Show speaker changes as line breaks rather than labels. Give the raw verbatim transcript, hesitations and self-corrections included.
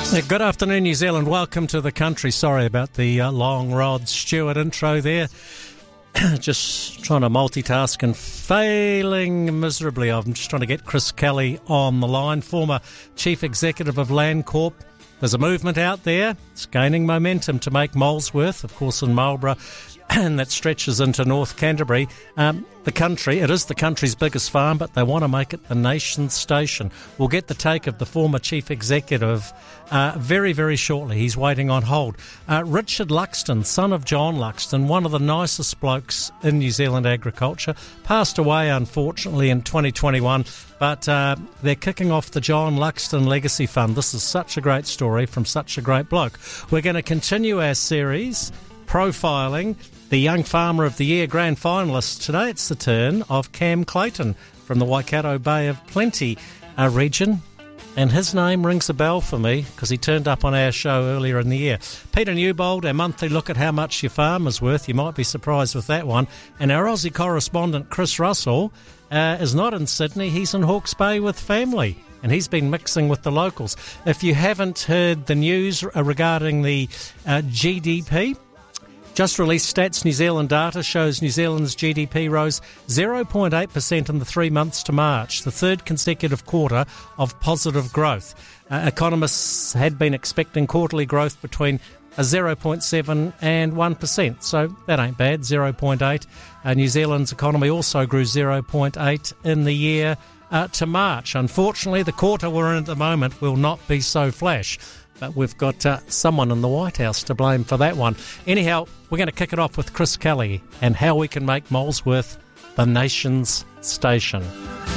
Good afternoon, New Zealand. Welcome to the country. Sorry about the uh, long Rod Stewart intro there. Just trying to multitask and failing miserably. I'm just trying to get Chris Kelly on the line, former Chief Executive of Landcorp. There's a movement out there. It's gaining momentum to make Molesworth, of course, in Marlborough, and that stretches into North Canterbury. Um, the country, it is the country's biggest farm, but they want to make it the nation's station. We'll get the take of the former chief executive uh, very, very shortly. He's waiting on hold. Uh, Richard Luxton, son of John Luxton, one of the nicest blokes in New Zealand agriculture, passed away, unfortunately, in twenty twenty-one, but uh, they're kicking off the John Luxton Legacy Fund. This is such a great story from such a great bloke. We're going to continue our series profiling the Young Farmer of the Year grand finalists. Today it's the turn of Cam Clayton from the Waikato Bay of Plenty uh, region, and his name rings a bell for me because he turned up on our show earlier in the year. Peter Newbold, our monthly look at how much your farm is worth. You might be surprised with that one. And our Aussie correspondent Chris Russell uh, is not in Sydney, he's in Hawke's Bay with family, and he's been mixing with the locals. If you haven't heard the news regarding the uh, G D P, just released Stats New Zealand data shows New Zealand's G D P rose zero point eight percent in the three months to March, the third consecutive quarter of positive growth. Uh, economists had been expecting quarterly growth between a zero point seven and one percent, so that ain't bad, zero point eight. Uh, New Zealand's economy also grew zero point eight in the year uh, to March. Unfortunately, the quarter we're in at the moment will not be so flash. But we've got uh, someone in the White House to blame for that one. Anyhow, we're going to kick it off with Chris Kelly and how we can make Molesworth the nation's station.